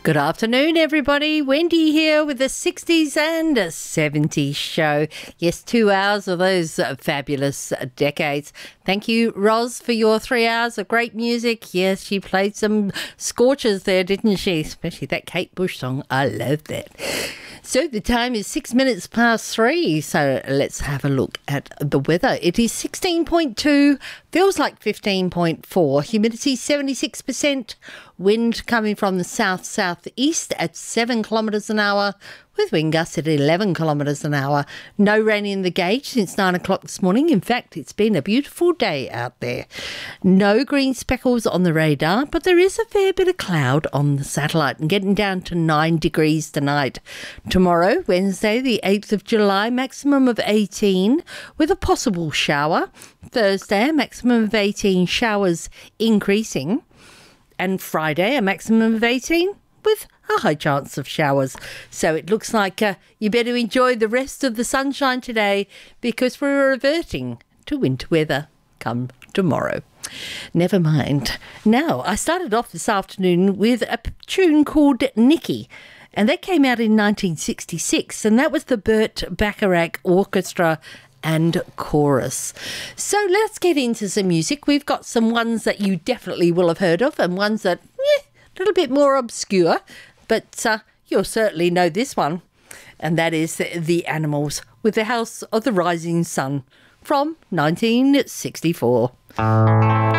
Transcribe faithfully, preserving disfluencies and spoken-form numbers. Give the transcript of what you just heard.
Good afternoon, everybody. Wendy here with the sixties and seventies show. Yes, two hours of those uh, fabulous uh, decades. Thank you, Roz, for your three hours of great music. Yes, she played some scorchers there, didn't she? Especially that Kate Bush song. I love that. So the time is six minutes past three. So let's have a look at the weather. It is sixteen point two, feels like fifteen point four. Humidity seventy-six percent. Wind coming from the south-southeast at seven kilometres an hour, with wind gusts at eleven kilometres an hour. No rain in the gauge since nine o'clock this morning. In fact, it's been a beautiful day out there. No green speckles on the radar, but there is a fair bit of cloud on the satellite and getting down to nine degrees tonight. Tomorrow, Wednesday, the eighth of July, maximum of eighteen with a possible shower. Thursday, a maximum of eighteen, showers increasing. And Friday, a maximum of eighteen with a high chance of showers. So it looks like uh, you better enjoy the rest of the sunshine today, because we're reverting to winter weather come tomorrow. Never mind. Now, I started off this afternoon with a tune called Nikki, and that came out in nineteen sixty-six, and that was the Burt Bacharach Orchestra and chorus. So let's get into some music. We've got some ones that you definitely will have heard of, and ones that eh, a little bit more obscure, but uh, you'll certainly know this one, and that is The Animals with The House of the Rising Sun from nineteen sixty-four.